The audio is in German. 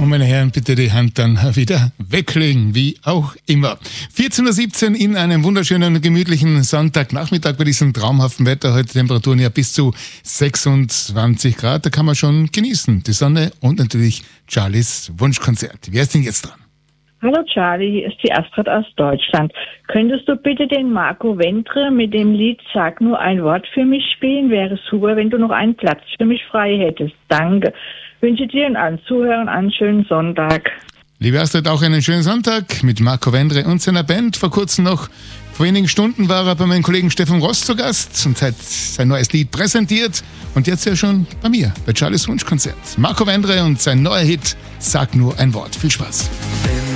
Und meine Herren, bitte die Hand dann wieder weglegen, wie auch immer. 14.17 Uhr in einem wunderschönen, gemütlichen Sonntagnachmittag bei diesem traumhaften Wetter. Heute Temperaturen ja bis zu 26 Grad. Da kann man schon genießen. Die Sonne und natürlich Charlies Wunschkonzert. Wer ist denn jetzt dran? Hallo Charlie, hier ist die Astrid aus Deutschland. Könntest du bitte den Marco Ventre mit dem Lied Sag nur ein Wort für mich spielen? Wäre super, wenn du noch einen Platz für mich frei hättest. Danke. Wünsche dir und allen Zuhörern einen schönen Sonntag. Liebe Astrid, auch einen schönen Sonntag mit Marco Ventre und seiner Band. Vor kurzem noch, vor wenigen Stunden war er bei meinem Kollegen Stefan Ross zu Gast und hat sein neues Lied präsentiert. Und jetzt ja schon bei mir, bei Charlies Wunschkonzert. Marco Ventre und sein neuer Hit Sag nur ein Wort. Viel Spaß.